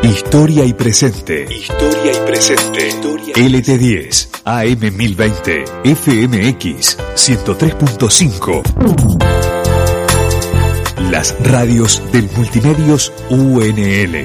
Historia y presente. Historia y presente. LT10, AM1020, FMX 103.5. Las radios del Multimedios UNL.